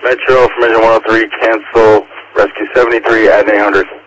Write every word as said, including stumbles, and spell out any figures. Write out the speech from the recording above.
Metro, Formation one oh three, cancel, rescue seventy-three at eight hundred.